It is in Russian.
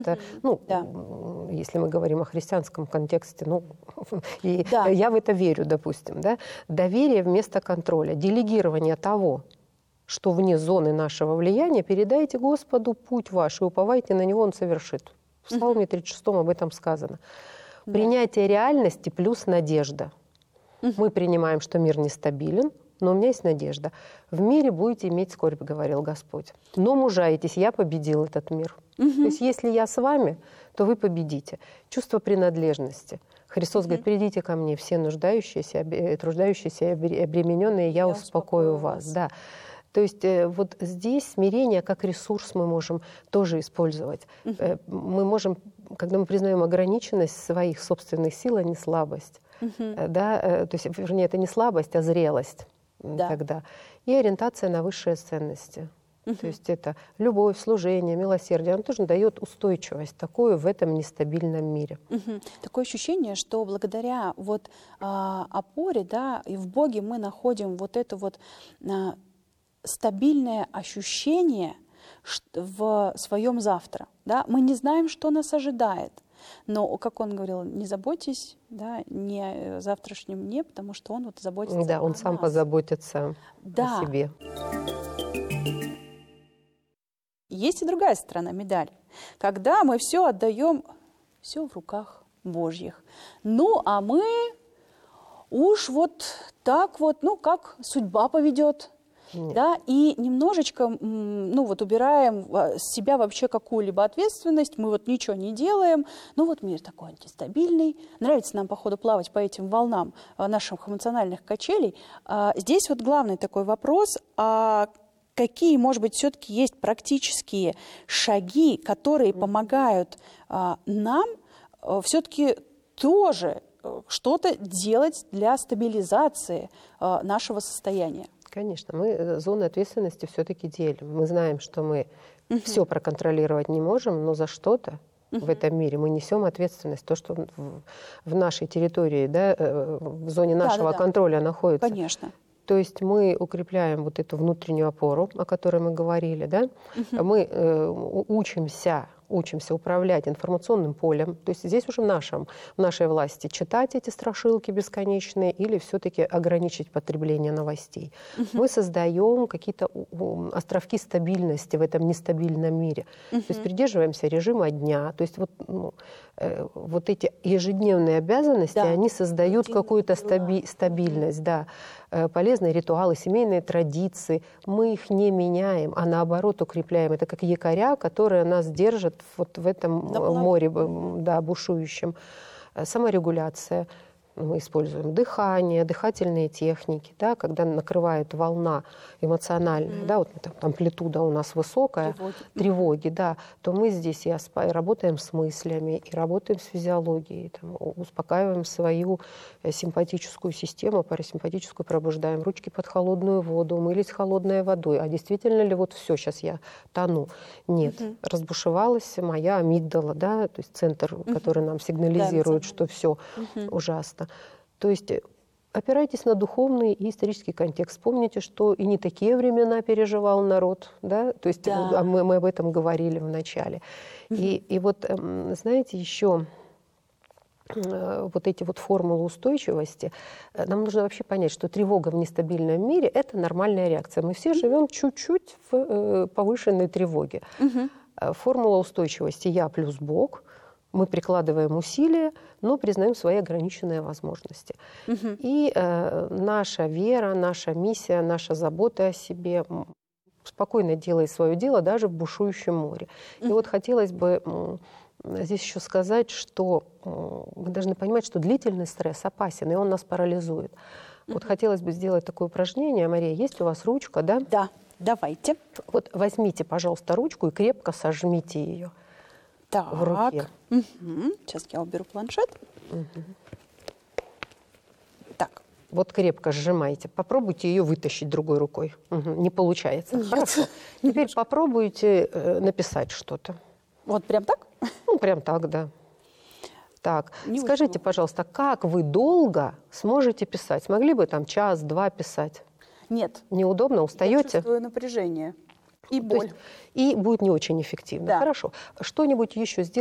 Ну, если мы говорим о христианском контексте, ну, и я в это верю, допустим, да, доверие вместо контроля, делегирование того, что вне зоны нашего влияния, передайте Господу путь ваш и уповайте на Него, Он совершит. В Псалме 36 об этом сказано. Принятие реальности плюс надежда. Мы принимаем, что мир нестабилен, но у меня есть надежда. В мире будете иметь скорбь, говорил Господь. Но мужайтесь, я победил этот мир. То есть если я с вами, то вы победите. Чувство принадлежности. Христос говорит, придите ко мне, все нуждающиеся, труждающиеся и обремененные, я успокою вас. Да. То есть вот здесь смирение как ресурс мы можем тоже использовать. Мы можем, когда мы признаем ограниченность своих собственных сил, а не слабость. Да? То есть, вернее, это не слабость, а зрелость тогда. И ориентация на высшие ценности. То есть это любовь, служение, милосердие. Оно тоже дает устойчивость такую в этом нестабильном мире. Такое ощущение, что благодаря вот опоре, да, и в Боге мы находим вот это вот стабильное ощущение в своем завтра. Да? Мы не знаем, что нас ожидает. Но, как он говорил, не заботьтесь, да, не о завтрашнем дне, потому что он вот заботится о нас. Да, он сам позаботится о себе. Есть и другая сторона медали. Когда мы все отдаем, все в руках Божьих. Ну, а мы уж вот так вот, ну, как судьба поведет. Да, и немножечко, ну, вот убираем с себя вообще какую-либо ответственность, мы вот ничего не делаем, ну, вот мир такой антистабильный, нравится нам, походу, плавать по этим волнам наших эмоциональных качелей. Здесь вот главный такой вопрос, какие, может быть, все-таки есть практические шаги, которые помогают нам все-таки тоже что-то делать для стабилизации нашего состояния? Конечно, мы зоны ответственности все-таки делим. Мы знаем, что мы все проконтролировать не можем, но за что-то в этом мире мы несем ответственность. То, что в нашей территории, да, в зоне нашего контроля находится. Конечно. То есть мы укрепляем вот эту внутреннюю опору, о которой мы говорили, да? Мы учимся управлять информационным полем. То есть здесь уже в нашей власти читать эти страшилки бесконечные или все-таки ограничить потребление новостей. Мы создаем какие-то островки стабильности в этом нестабильном мире. То есть придерживаемся режима дня. То есть вот эти ежедневные обязанности, они создают какую-то стабильность. Да. Полезные ритуалы, семейные традиции. Мы их не меняем, а наоборот укрепляем. Это как якоря, которые нас держат вот в этом море бушующем. Саморегуляция. Мы используем дыхание, дыхательные техники, да, когда накрывает волна эмоциональная, да, вот амплитуда у нас высокая, тревоги, да, то мы здесь и работаем с мыслями, и работаем с физиологией, там, успокаиваем свою симпатическую систему, парасимпатическую пробуждаем, ручки под холодную воду, умылись холодной водой. А действительно ли вот все, сейчас я тону? Нет. Разбушевалась моя амигдала, да, то есть центр, который нам сигнализирует, что все ужасно. То есть опирайтесь на духовный и исторический контекст. Вспомните, что и не такие времена переживал народ. Да? То есть мы об этом говорили в начале. И вот, знаете, еще вот эти вот формулы устойчивости, нам нужно вообще понять, что тревога в нестабильном мире – это нормальная реакция. Мы все живем чуть-чуть в повышенной тревоге. Формула устойчивости «я плюс Бог». Мы прикладываем усилия, но признаем свои ограниченные возможности. И наша вера, наша миссия, наша забота о себе спокойно делает свое дело даже в бушующем море. И вот хотелось бы здесь еще сказать, что мы должны понимать, что длительный стресс опасен, и он нас парализует. Вот хотелось бы сделать такое упражнение. Мария, есть у вас ручка, да? Да, давайте. Вот возьмите, пожалуйста, ручку и крепко сожмите ее. Так. В руке. Сейчас я уберу планшет. Так. Вот крепко сжимайте. Попробуйте ее вытащить другой рукой. Не получается. Нет. Хорошо. Теперь попробуйте написать что-то. Вот прям так? Ну, прям так, да. Так, скажите, пожалуйста, как вы долго сможете писать? Смогли бы там час-два писать? Нет. Неудобно? Устаете? Я чувствую напряжение. И То боль. есть, и будет не очень эффективно. Да. Хорошо. Что-нибудь еще сделать?